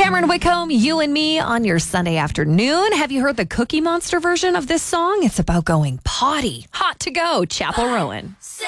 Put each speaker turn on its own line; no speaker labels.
Cameron Whitcomb, you and me on your Sunday afternoon. Have you heard the Cookie Monster version of this song? It's about going potty. Hot to go, Chapel Rowan.